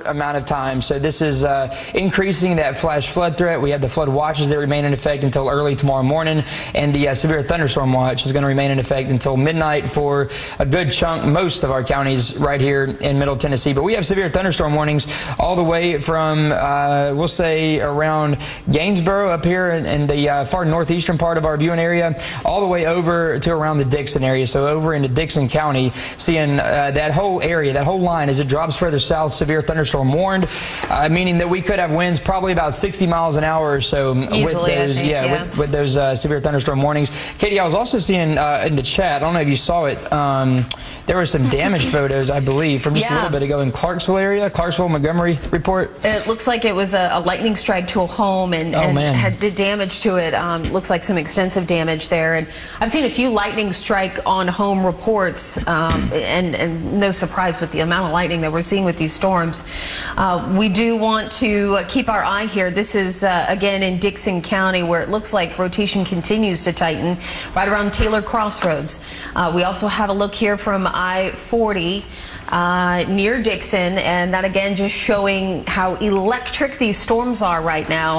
amount of time. So this is increasing that flash flood threat. We have the flood watches that remain in effect until early tomorrow morning, and the severe thunderstorm watch is going to remain in effect until midnight for a good chunk, most of our counties right here in Middle Tennessee. But we have severe thunderstorm warnings all the way from, we'll say, around Gainesboro up here in the far northeastern part of our viewing area, all the way over to around the Dixon area. So over into Dixon County, seeing that whole area, that whole line, as it drops further south, severe thunderstorm warned, meaning that we could have winds probably about 60 miles an hour or so. Easily, with those, with those severe thunderstorm warnings. Katie, I was also seeing in the chat, I don't know if you saw it, there were some damage photos, I believe, from just a little bit ago in Clarksville area, Clarksville, Montgomery report. It looks like it was a lightning strike to a home and did damage to it. Looks like some extensive damage there. And I've seen a few lightning strike on home reports, and no surprise with the amount of lightning that we're seeing with these storms. We do want to keep our eye here. This is, again, in Dixon County, where it looks like rotation continues to tighten right around Taylor Crossroads. We also have a look here from I-40 near Dixon, and that again just showing how electric these storms are right now.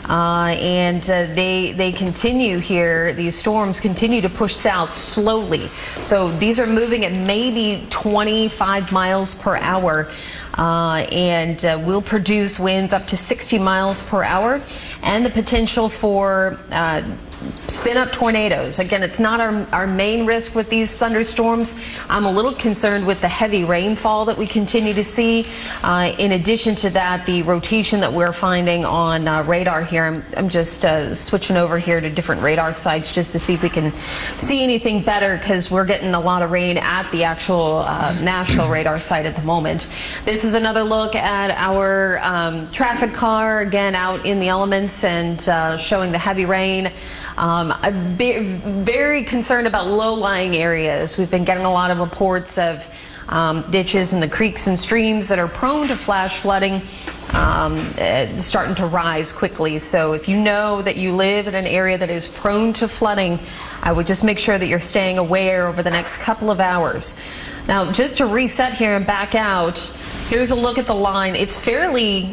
They continue here. These storms continue to push south slowly. So these are moving at maybe 25 miles per hour. Will produce winds up to 60 miles per hour and the potential for spin-up tornadoes. Again, it's not our main risk with these thunderstorms. I'm a little concerned with the heavy rainfall that we continue to see. In addition to that, the rotation that we're finding on radar here. I'm just switching over here to different radar sites just to see if we can see anything better, because we're getting a lot of rain at the actual national radar site at the moment. This is another look at our traffic car, again out in the elements and showing the heavy rain. I'm very concerned about low-lying areas. We've been getting a lot of reports of ditches in the creeks and streams that are prone to flash flooding starting to rise quickly. So if you know that you live in an area that is prone to flooding, I would just make sure that you're staying aware over the next couple of hours. Now, just to reset here and back out, here's a look at the line. It's fairly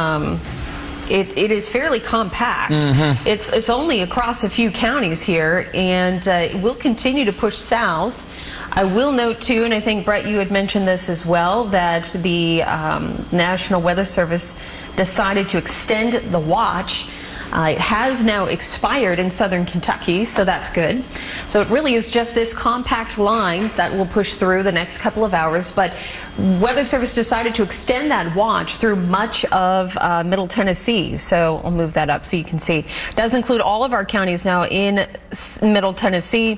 It is fairly compact. It's only across a few counties here, and it will continue to push south. I will note too, and I think Brett, you had mentioned this as well, that the National Weather Service decided to extend the watch. It has now expired in southern Kentucky, so that's good. So it really is just this compact line that will push through the next couple of hours, but Weather Service decided to extend that watch through much of Middle Tennessee. So I'll move that up so you can see. It does include all of our counties now in Middle Tennessee.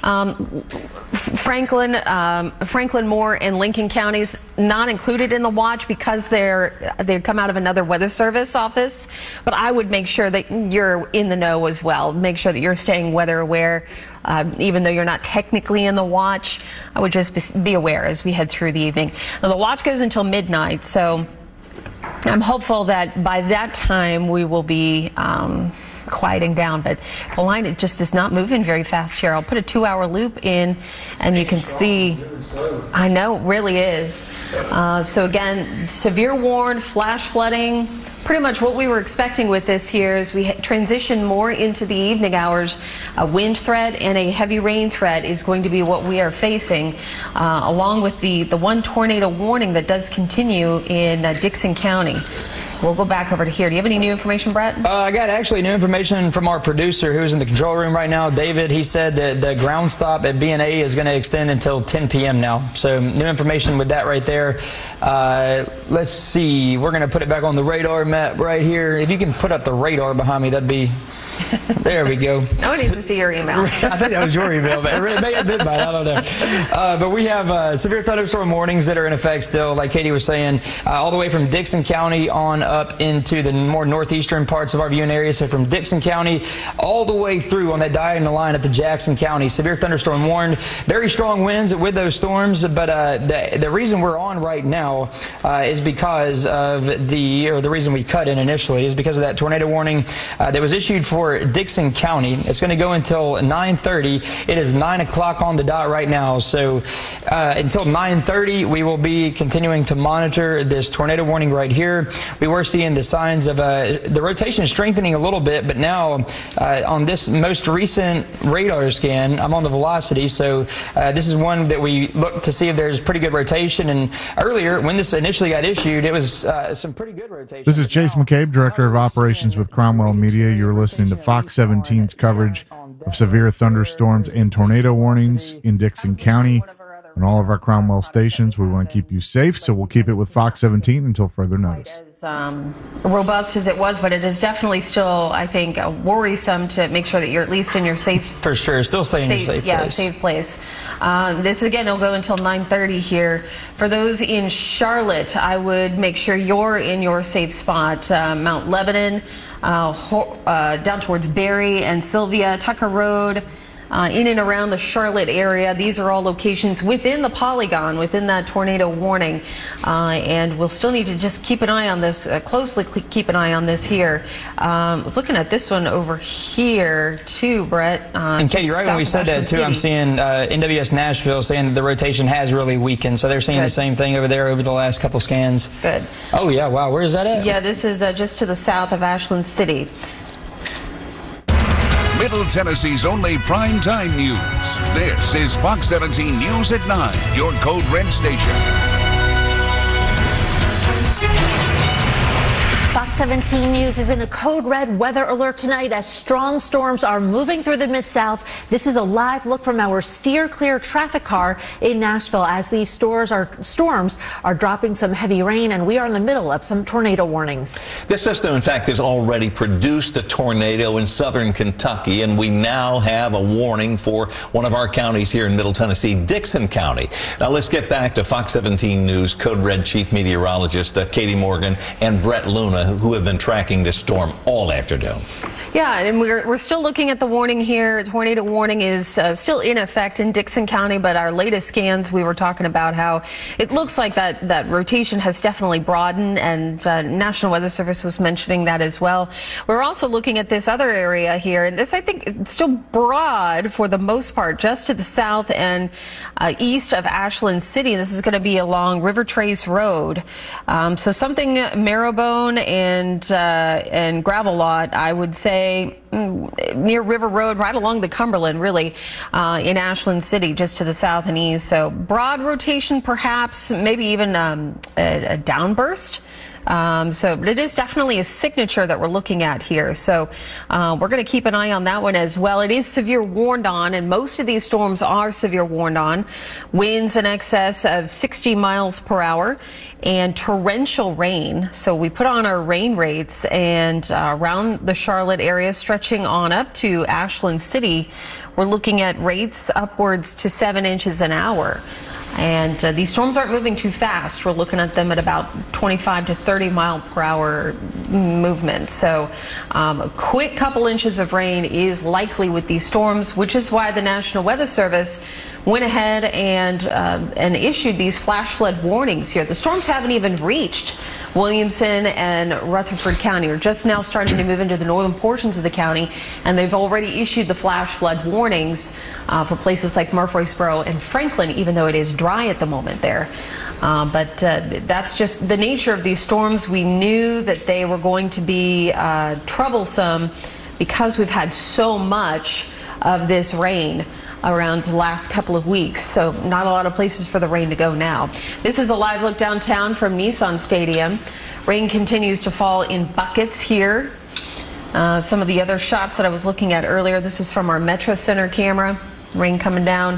Franklin, Moore, and Lincoln counties not included in the watch because they come out of another Weather Service office. But I would make sure that you're in the know as well. Make sure that you're staying weather aware. Even though you're not technically in the watch, I would just be aware as we head through the evening. Now, the watch goes until midnight, so I'm hopeful that by that time we will be quieting down, but the line, it just is not moving very fast here. I'll put a 2-hour loop in and you can see, I know, it really is. So again, severe warned, flash flooding, pretty much what we were expecting with this here as we transition more into the evening hours. A wind threat and a heavy rain threat is going to be what we are facing, along with the one tornado warning that does continue in Dixon County. So we'll go back over to here. Do you have any new information, Brett? I got actually new information from our producer who's in the control room right now, David. He said that the ground stop at B&A is going to extend until 10 p.m. now. So new information with that right there. Let's see. We're going to put it back on the radar map right here. If you can put up the radar behind me, that'd be... There we go. No one needs to see your email. I think that was your email, but it may have been mine. I don't know. But we have severe thunderstorm warnings that are in effect still, like Katie was saying, all the way from Dixon County on up into the more northeastern parts of our viewing area. So from Dixon County all the way through on that diagonal line up to Jackson County. Severe thunderstorm warned. Very strong winds with those storms. But the reason we're on right now is because of the reason we cut in initially is because of that tornado warning that was issued for for Dickson County. It's going to go until 9:30. It is 9 o'clock on the dot right now. So until 9:30, we will be continuing to monitor this tornado warning right here. We were seeing the signs of the rotation strengthening a little bit, but now on this most recent radar scan, I'm on the velocity. So this is one that we look to see if there's pretty good rotation. And earlier, when this initially got issued, it was some pretty good rotation. This is Chase McCabe, Director of Operations with Cromwell Media. You're listening to Fox 17's coverage of severe thunderstorms and tornado warnings in Dickson County and all of our Cromwell stations. We want to keep you safe, so we'll keep it with Fox 17 until further notice. As robust as it was, but it is definitely still, I think, worrisome to make sure that you're at least in your safe. For sure, still stay in your safe place. Yeah, safe place. This again will go until 9:30 here. For those in Charlotte, I would make sure you're in your safe spot. Mount Lebanon, down towards Berry and Sylvia, Tucker Road. In and around the Charlotte area. These are all locations within the polygon, within that tornado warning. And we'll still need to just keep an eye on this, closely keep an eye on this here. I was looking at this one over here too, Brett. And Katie, right when we said that too, I'm seeing NWS Nashville saying that the rotation has really weakened. So they're seeing the same thing over there over the last couple scans. Good. Oh yeah, wow, where is that at? Yeah, this is just to the south of Ashland City. Middle Tennessee's only primetime news. This is Fox 17 News at 9, your Code Red station. Fox 17 News is in a code red weather alert tonight as strong storms are moving through the Mid-South. This is a live look from our steer clear traffic car in Nashville as these storms are dropping some heavy rain, and we are in the middle of some tornado warnings. This system, in fact, has already produced a tornado in southern Kentucky, and we now have a warning for one of our counties here in Middle Tennessee, Dickson County. Now let's get back to Fox 17 News Code Red Chief Meteorologist Katie Morgan and Brett Luna, who have been tracking this storm all afternoon. Yeah, and we're still looking at the warning here. Tornado warning is still in effect in Dickson County, but our latest scans, we were talking about how it looks like that rotation has definitely broadened, and National Weather Service was mentioning that as well. We're also looking at this other area here, and this, I think, it's still broad for the most part, just to the south and east of Ashland City. This is going to be along River Trace Road. So something Marrowbone and Gravel Lot, I would say, near River Road, right along the Cumberland, really, in Ashland City, just to the south and east. So broad rotation, perhaps, maybe even a downburst. But it is definitely a signature that we're looking at here. So we're going to keep an eye on that one as well. It is severe warned on, and most of these storms are severe warned on. Winds in excess of 60 miles per hour and torrential rain. So we put on our rain rates, and around the Charlotte area, stretching on up to Ashland City, we're looking at rates upwards to 7 inches an hour. And these storms aren't moving too fast. We're looking at them at about 25 to 30 mile per hour movement. So a quick couple inches of rain is likely with these storms, which is why the National Weather Service went ahead and issued these flash flood warnings here. The storms haven't even reached Williamson and Rutherford County. Are just now starting to move into the northern portions of the county, and they've already issued the flash flood warnings for places like Murfreesboro and Franklin, even though it is dry at the moment there. But that's just the nature of these storms. We knew that they were going to be troublesome because we've had so much of this rain around the last couple of weeks, so not a lot of places for the rain to go now. This is a live look downtown from Nissan Stadium. Rain continues to fall in buckets here. Some of the other shots that I was looking at earlier, this is from our Metro Center camera, rain coming down.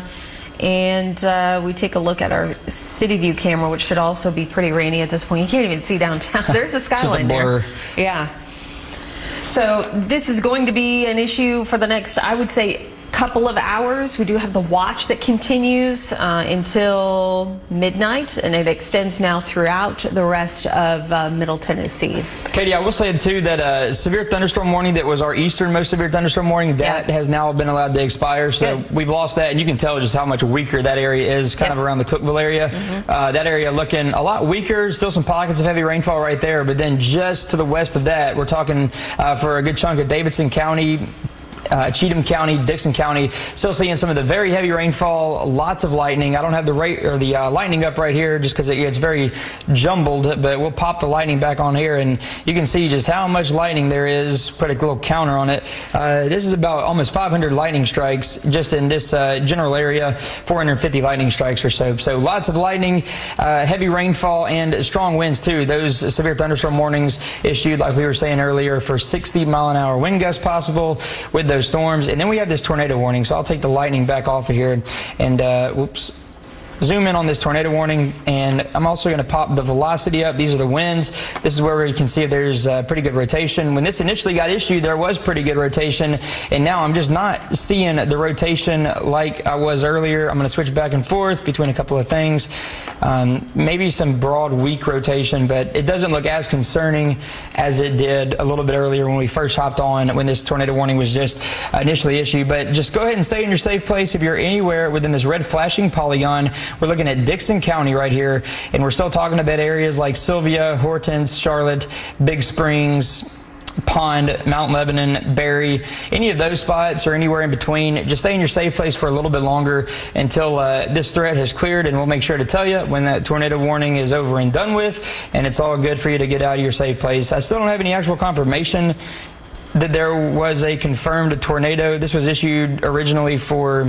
And we take a look at our City View camera, which should also be pretty rainy at this point. You can't even see downtown. There's the skyline there. Yeah. So this is going to be an issue for the next, I would say, couple of hours. We do have the watch that continues until midnight, and it extends now throughout the rest of Middle Tennessee. Katie, I will say too that severe thunderstorm warning that was our easternmost severe thunderstorm warning, that has now been allowed to expire. So we've lost that, and you can tell just how much weaker that area is, kind of around the Cookeville area. That area looking a lot weaker. Still some pockets of heavy rainfall right there, but then just to the west of that, we're talking for a good chunk of Davidson County, Cheatham County, Dixon County, still seeing some of the very heavy rainfall, lots of lightning. I don't have the lightning up right here just because it gets very jumbled, but we'll pop the lightning back on here and you can see just how much lightning there is. Put a little counter on it. This is about almost 500 lightning strikes just in this general area, 450 lightning strikes or so. So lots of lightning, heavy rainfall, and strong winds too. Those severe thunderstorm warnings issued, like we were saying earlier, for 60-mile-an-hour wind gusts possible with those storms. And then we have this tornado warning, so I'll take the lightning back off of here and zoom in on this tornado warning, and I'm also going to pop the velocity up. These are the winds. This is where you can see if there's pretty good rotation. When this initially got issued, there was pretty good rotation, and now I'm just not seeing the rotation like I was earlier. I'm going to switch back and forth between a couple of things. Maybe some broad, weak rotation, but it doesn't look as concerning as it did a little bit earlier when we first hopped on, when this tornado warning was just initially issued. But just go ahead and stay in your safe place. If you're anywhere within this red flashing polygon, we're looking at Dixon County right here, and we're still talking about areas like Sylvia, Hortense, Charlotte, Big Springs, Pond, Mount Lebanon, Berry, any of those spots or anywhere in between. Just stay in your safe place for a little bit longer until this threat has cleared, and we'll make sure to tell you when that tornado warning is over and done with, and it's all good for you to get out of your safe place. I still don't have any actual confirmation that there was a confirmed tornado. This was issued originally for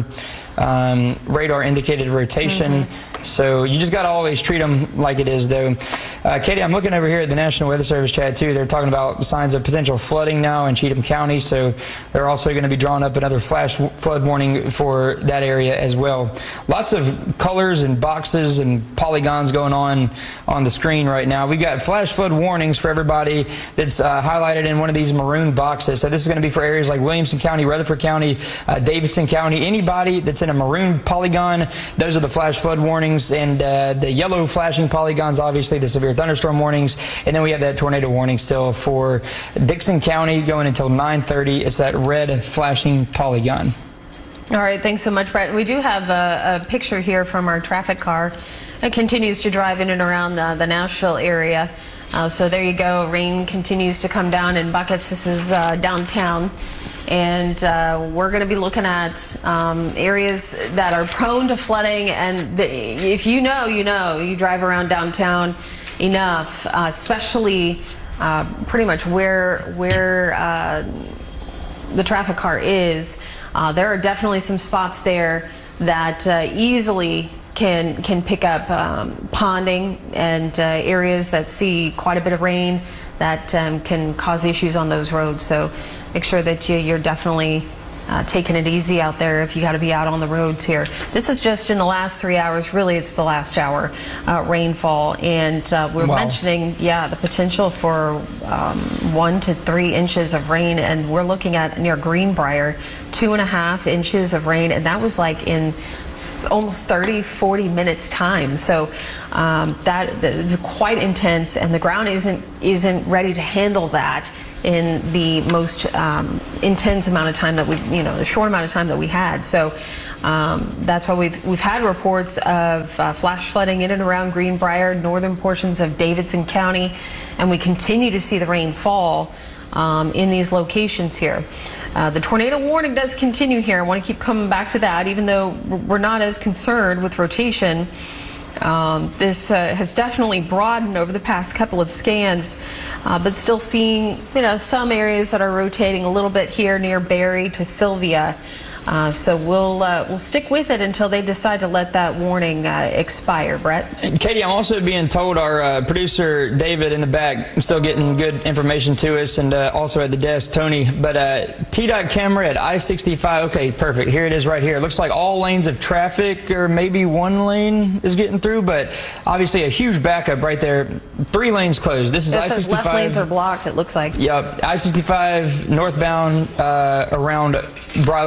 radar indicated rotation. So you just got to always treat them like it is, though. Katie, I'm looking over here at the National Weather Service chat, too. They're talking about signs of potential flooding now in Cheatham County, so they're also going to be drawing up another flash flood warning for that area as well. Lots of colors and boxes and polygons going on the screen right now. We've got flash flood warnings for everybody that's highlighted in one of these maroon boxes. So this is going to be for areas like Williamson County, Rutherford County, Davidson County. Anybody that's in a maroon polygon, those are the flash flood warnings. And the yellow flashing polygons, obviously the severe thunderstorm warnings. And then we have that tornado warning still for Dixon County going until 9:30. It's that red flashing polygon. All right, thanks so much, Brett. We do have a picture here from our traffic car that continues to drive in and around the Nashville area. So there you go. Rain continues to come down in buckets. This is downtown. And we're going to be looking at areas that are prone to flooding. And if you know, you drive around downtown enough, especially pretty much where the traffic car is. There are definitely some spots there that easily can pick up ponding and areas that see quite a bit of rain that can cause issues on those roads. So make sure that you're definitely taking it easy out there if you got to be out on the roads here. This is just in the last 3 hours. Really, it's the last hour rainfall. And we're mentioning, the potential for 1 to 3 inches of rain. And we're looking at near Greenbrier, 2.5 inches of rain. And that was like in almost 30-40 minutes time. So that is quite intense, and the ground isn't ready to handle that in the most intense amount of time that the short amount of time that we had. So that's why we've had reports of flash flooding in and around Greenbrier, northern portions of Davidson County, and we continue to see the rain fall in these locations here. The tornado warning does continue here. I want to keep coming back to that, even though we're not as concerned with rotation. This has definitely broadened over the past couple of scans, but still seeing some areas that are rotating a little bit here near Berry to Sylvia. So we'll stick with it until they decide to let that warning expire. Brett? And Katie, I'm also being told our producer David in the back still getting good information to us, and also at the desk Tony. But TDOT camera at I-65. Okay, perfect. Here it is right here. It looks like all lanes of traffic, or maybe one lane is getting through, but obviously a huge backup right there. 3 lanes closed. This is I-65. Left lanes are blocked. It looks like. Yep, I-65 northbound around Briley Parkway.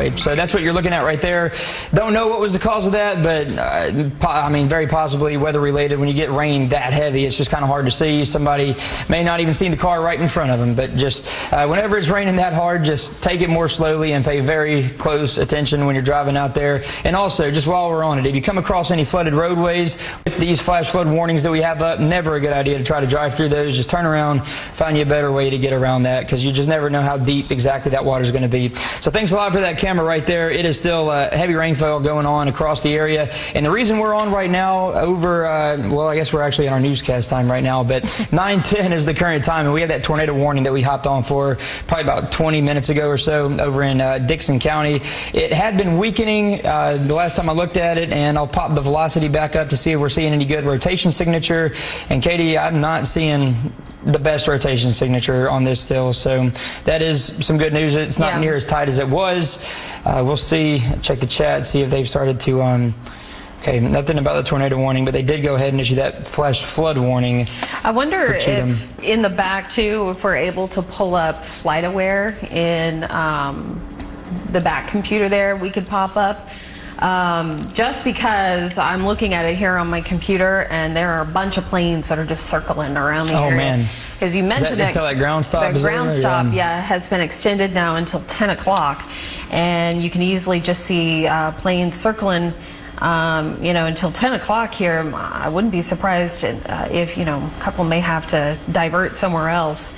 way. So that's what you're looking at right there. Don't know what was the cause of that, but I mean, very possibly weather related. When you get rain that heavy, it's just kind of hard to see. Somebody may not even see the car right in front of them, but just whenever it's raining that hard, just take it more slowly and pay very close attention when you're driving out there. And also, just while we're on it, if you come across any flooded roadways with these flash flood warnings that we have up, never a good idea to try to drive through those. Just turn around, find you a better way to get around that, because you just never know how deep exactly that water is going to be. So thanks a lot for that camera right there. It is still heavy rainfall going on across the area. And the reason we're on right now over, well, I guess we're actually in our newscast time right now, but 9:10 is the current time, and we have that tornado warning that we hopped on for probably about 20 minutes ago or so over in Dickson County. It had been weakening the last time I looked at it, and I'll pop the velocity back up to see if we're seeing any good rotation signature. And Katie, I'm not seeing the best rotation signature on this still, so that is some good news. It's not near as tight as it was. We'll see, check the chat, see if they've started to okay, nothing about the tornado warning, but they did go ahead and issue that flash flood warning. I wonder if in the back too, if we're able to pull up FlightAware in the back computer there, we could pop up. Just because I'm looking at it here on my computer, and there are a bunch of planes that are just circling around the area. Oh man! Because you mentioned that until that ground stop. The ground stop, has been extended now until 10 o'clock, and you can easily just see planes circling. You know, until 10 o'clock here. I wouldn't be surprised if, you know, a couple may have to divert somewhere else.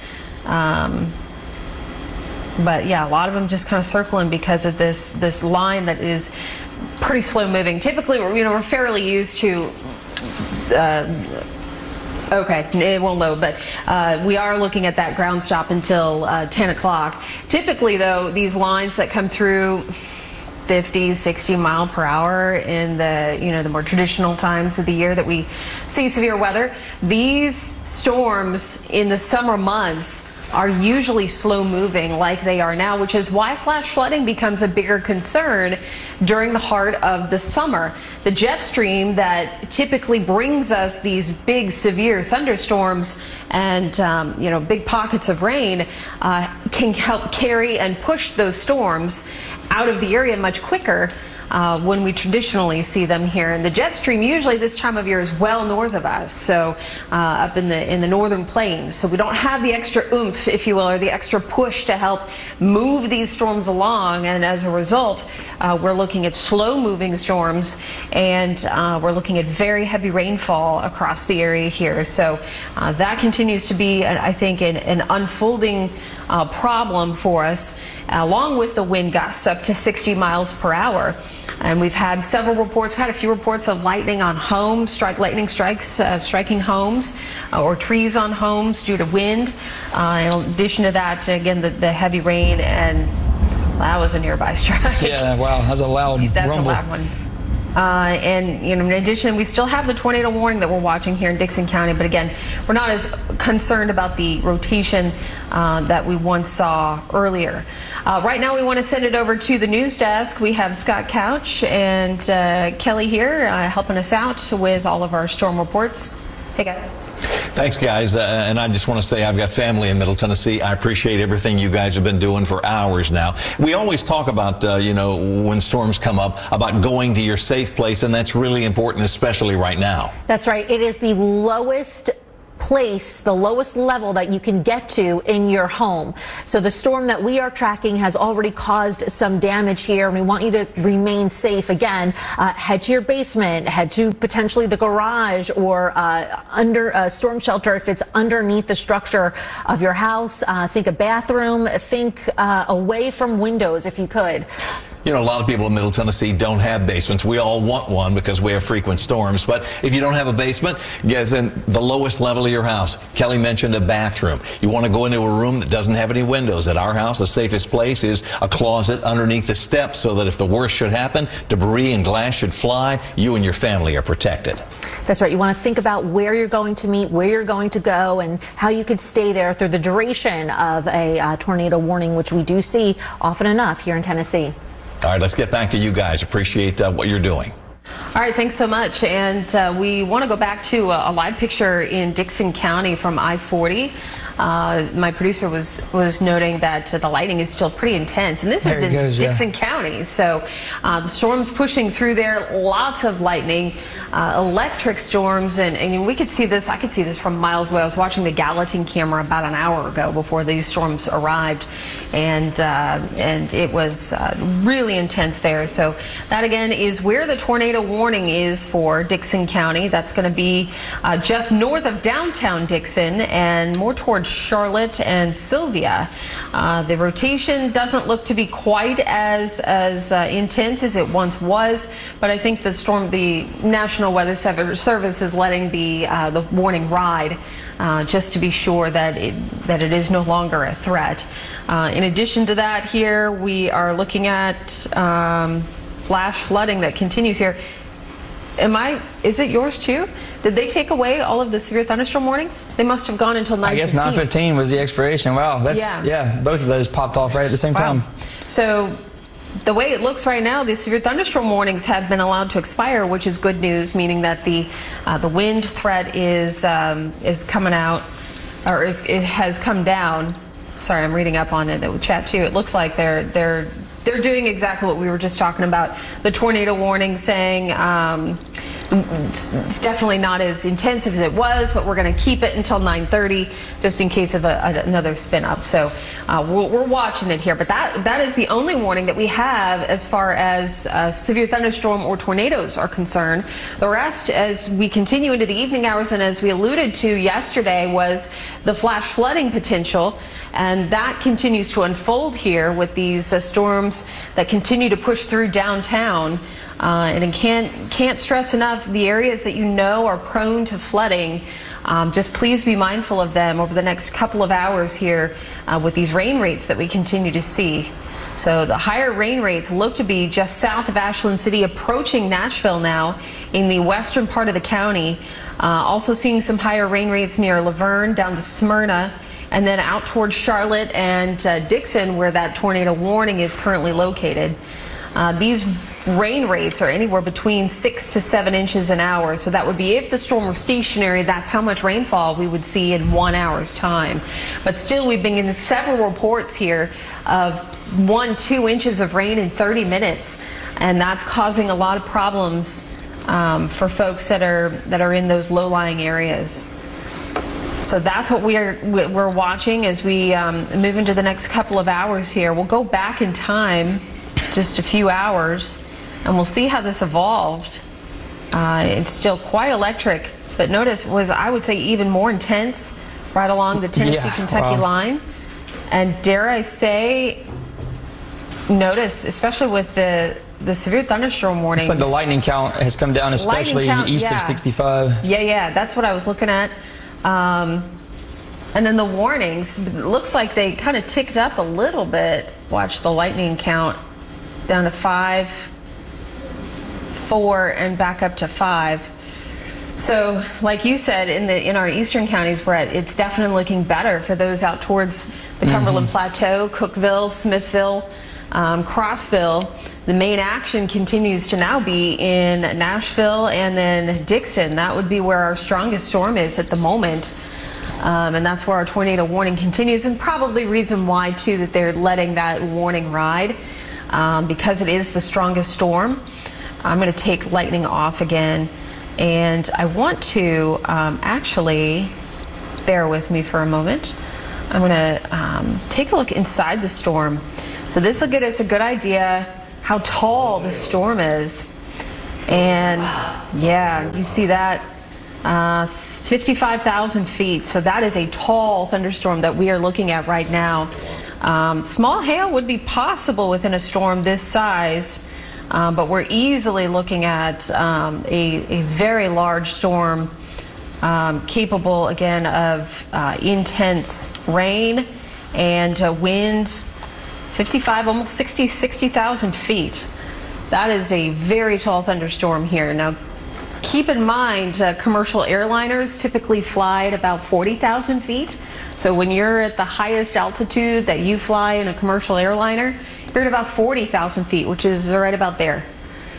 But yeah, a lot of them just kind of circling because of this line that is pretty slow moving. Typically, we're fairly used to. Okay, it won't load, but we are looking at that ground stop until 10 o'clock. Typically, though, these lines that come through 50, 60 mile per hour in the, the more traditional times of the year that we see severe weather, these storms in the summer months are usually slow moving like they are now, which is why flash flooding becomes a bigger concern during the heart of the summer. The jet stream that typically brings us these big severe thunderstorms and big pockets of rain can help carry and push those storms out of the area much quicker when we traditionally see them here. And the jet stream usually this time of year is well north of us, so up in the northern plains. So we don't have the extra oomph, if you will, or the extra push to help move these storms along. And as a result, we're looking at slow moving storms, and we're looking at very heavy rainfall across the area here. So that continues to be, I think, an unfolding problem for us, along with the wind gusts up to 60 miles per hour. And we've had several reports, we've had a few reports of lightning on homes, lightning strikes striking homes or trees on homes due to wind. In addition to that, again, the heavy rain, and that was a nearby strike. Yeah, wow, that's a loud rumble. That's a loud one. And in addition, we still have the tornado warning that we're watching here in Dickson County, but again, we're not as concerned about the rotation that we once saw earlier. Right now, we want to send it over to the news desk. We have Scott Couch and Kelly here helping us out with all of our storm reports. Hey, guys. Thanks, guys. And I just want to say I've got family in Middle Tennessee. I appreciate everything you guys have been doing for hours now. We always talk about, when storms come up, about going to your safe place, and that's really important, especially right now. That's right. It is the lowest place, the lowest level that you can get to in your home. So the storm that we are tracking has already caused some damage here, and we want you to remain safe. Again, head to your basement, head to potentially the garage, or under a storm shelter if it's underneath the structure of your house. Think a bathroom, think away from windows if you could. A lot of people in Middle Tennessee don't have basements. We all want one because we have frequent storms. But if you don't have a basement, get in the lowest level of your house. Kelly mentioned a bathroom. You want to go into a room that doesn't have any windows. At our house, the safest place is a closet underneath the steps, so that if the worst should happen, debris and glass should fly, you and your family are protected. That's right. You want to think about where you're going to meet, where you're going to go, and how you could stay there through the duration of a tornado warning, which we do see often enough here in Tennessee. All right, let's get back to you guys. Appreciate what you're doing. All right, thanks so much. And we want to go back to a live picture in Dickson County from I-40. My producer was noting that the lightning is still pretty intense, and this is in Dickson County. So the storm's pushing through there, lots of lightning, electric storms, and we could see this. I could see this from miles away. I was watching the Gallatin camera about an hour ago before these storms arrived, and it was really intense there. So that again is where the tornado warning is for Dickson County. That's going to be just north of downtown Dickson and more towards Charlotte and Sylvia. The rotation doesn't look to be quite as intense as it once was, but I think the National Weather Service is letting the warning ride just to be sure that it is no longer a threat. In addition to that, here we are looking at flash flooding that continues here. Is it yours too? Did they take away all of the severe thunderstorm warnings? They must have gone until 9:15. I guess 9:15 was the expiration. Wow, that's yeah. Both of those popped off right at the same time. So the way it looks right now, the severe thunderstorm warnings have been allowed to expire, which is good news, meaning that the wind threat is coming out, or it has come down. Sorry, I'm reading up on it. That would chat too. It looks like they're doing exactly what we were just talking about. The tornado warning saying it's definitely not as intense as it was, but we're going to keep it until 9:30 just in case of another spin up. So we're watching it here, but that is the only warning that we have as far as severe thunderstorm or tornadoes are concerned. The rest, as we continue into the evening hours, and as we alluded to yesterday, was the flash flooding potential. And that continues to unfold here with these storms that continue to push through downtown. And I can't stress enough the areas that you know are prone to flooding. Just please be mindful of them over the next couple of hours here with these rain rates that we continue to see. So the higher rain rates look to be just south of Ashland City, approaching Nashville now in the western part of the county. Also seeing some higher rain rates near Laverne down to Smyrna, and then out towards Charlotte and Dickson, where that tornado warning is currently located. These rain rates are anywhere between 6 to 7 inches an hour. So that would be, if the storm were stationary, that's how much rainfall we would see in 1 hour's time. But still, we've been getting several reports here of 1-2 inches of rain in 30 minutes. And that's causing a lot of problems for folks that are in those low-lying areas. So that's what we're watching as we move into the next couple of hours here. We'll go back in time just a few hours, and we'll see how this evolved. It's still quite electric, but notice I would say even more intense right along the Tennessee-Kentucky line. And dare I say, notice, especially with the severe thunderstorm warnings. Looks like the lightning count has come down, especially east of 65. Yeah, that's what I was looking at. And then the warnings, it looks like they kind of ticked up a little bit. Watch the lightning count down to 5, 4, and back up to 5. So, like you said, in our eastern counties, Brett, it's definitely looking better for those out towards the Cumberland Plateau, Cookeville, Smithville, Crossville. The main action continues to now be in Nashville and then Dickson. That would be where our strongest storm is at the moment. And that's where our tornado warning continues, and probably reason why too that they're letting that warning ride, because it is the strongest storm. I'm going to take lightning off again, and I want to actually bear with me for a moment. I'm going to take a look inside the storm. So this will get us a good idea how tall the storm is. And yeah, you see that 55,000 feet. So that is a tall thunderstorm that we are looking at right now. Small hail would be possible within a storm this size, but we're easily looking at a very large storm capable again of intense rain and wind, 55, almost 60,000 feet. That is a very tall thunderstorm here. Now, keep in mind, commercial airliners typically fly at about 40,000 feet. So when you're at the highest altitude that you fly in a commercial airliner, you're at about 40,000 feet, which is right about there.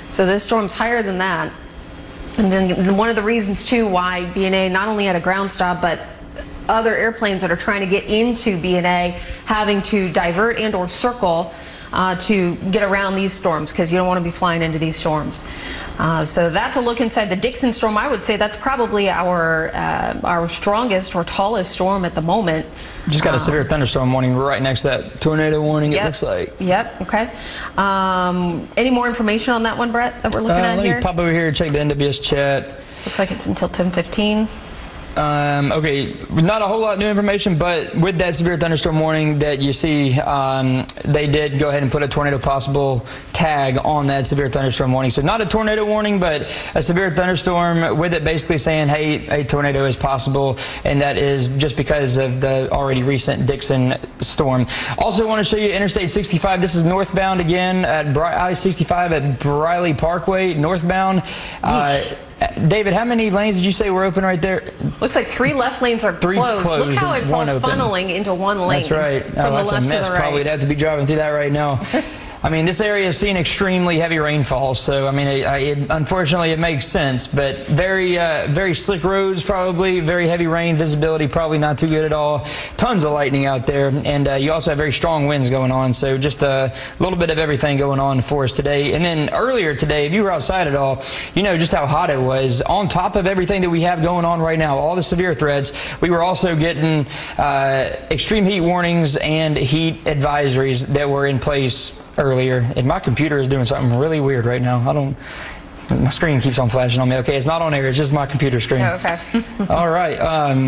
So this storm's higher than that. And then one of the reasons, too, why BNA not only had a ground stop, but other airplanes that are trying to get into BNA having to divert and or circle to get around these storms, because you don't want to be flying into these storms. So that's a look inside the Dixon storm. I would say that's probably our strongest or tallest storm at the moment. Just got a severe thunderstorm warning right next to that tornado warning, it looks like. Yep, okay. Any more information on that one, Brett, that we're looking at here? Let me pop over here and check the NWS chat. Looks like it's until 10:15. Okay, not a whole lot of new information, but with that severe thunderstorm warning that you see, they did go ahead and put a tornado possible tag on that severe thunderstorm warning. So not a tornado warning, but a severe thunderstorm with it basically saying, hey, a tornado is possible, and that is just because of the already recent Dixon storm. Also want to show you Interstate 65. This is northbound again at I-65 at Briley Parkway, northbound. David, how many lanes did you say were open right there? Looks like 3 left lanes are closed. Look how it's all funneling into one lane. That's right. Oh, that's a mess. Probably would have to be driving through that right now. I mean, this area has seen extremely heavy rainfall, so I mean, unfortunately, it makes sense. But very slick roads, probably very heavy rain, visibility probably not too good at all. Tons of lightning out there, and you also have very strong winds going on. So just a little bit of everything going on for us today. And then earlier today, if you were outside at all, you know just how hot it was. On top of everything that we have going on right now, all the severe threats, we were also getting extreme heat warnings and heat advisories that were in place earlier, and my computer is doing something really weird right now. My screen keeps on flashing on me. Okay, it's not on air, it's just my computer screen. Oh, okay. All right.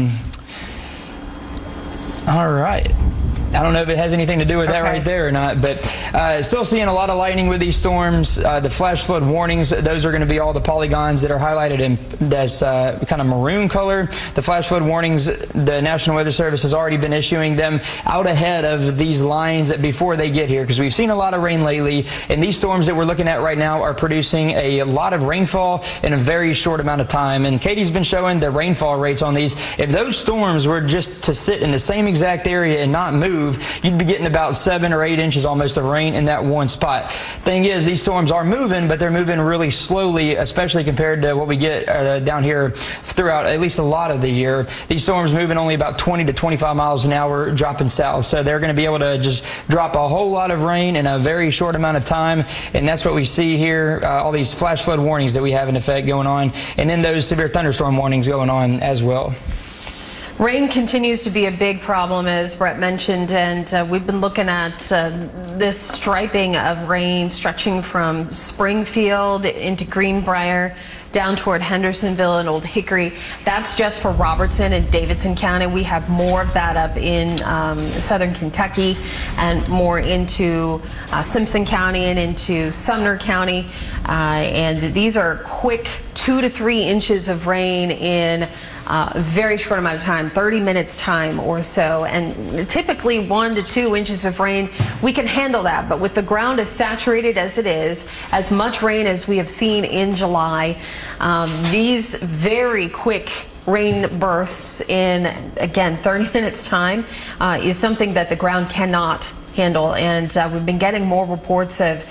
All right. I don't know if it has anything to do with that right there or not, but still seeing a lot of lightning with these storms. The flash flood warnings, those are going to be all the polygons that are highlighted in this kind of maroon color. The flash flood warnings, the National Weather Service has already been issuing them out ahead of these lines before they get here, because we've seen a lot of rain lately, and these storms that we're looking at right now are producing a lot of rainfall in a very short amount of time. And Katie's been showing the rainfall rates on these. If those storms were just to sit in the same exact area and not move, you'd be getting about 7 or 8 inches almost of rain in that one spot. Thing is, these storms are moving, but they're moving really slowly, especially compared to what we get down here throughout at least a lot of the year. These storms moving only about 20 to 25 miles an hour dropping south, so they're going to be able to just drop a whole lot of rain in a very short amount of time, and that's what we see here, all these flash flood warnings that we have in effect going on, and then those severe thunderstorm warnings going on as well. Rain continues to be a big problem, as Brett mentioned, and we've been looking at this striping of rain stretching from Springfield into Greenbrier down toward Hendersonville and Old Hickory. That's just for Robertson and Davidson County. We have more of that up in southern Kentucky and more into Simpson County and into Sumner County. And these are quick 2 to 3 inches of rain in a very short amount of time, 30 minutes time or so, and typically 1 to 2 inches of rain, we can handle that. But with the ground as saturated as it is, as much rain as we have seen in July, these very quick rain bursts in, again, 30 minutes time is something that the ground cannot handle. And we've been getting more reports of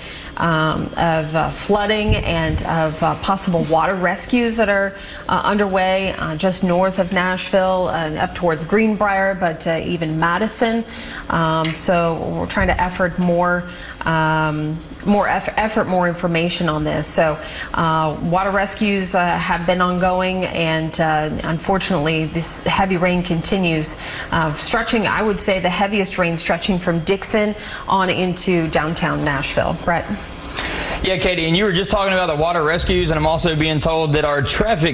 flooding and of possible water rescues that are underway just north of Nashville and up towards Greenbrier, but even Madison. So we're trying to effort more information on this. So water rescues have been ongoing, and unfortunately this heavy rain continues, stretching, I would say the heaviest rain stretching from Dixon on into downtown Nashville. Brett? Yeah, Katie, and you were just talking about the water rescues, and I'm also being told that our traffic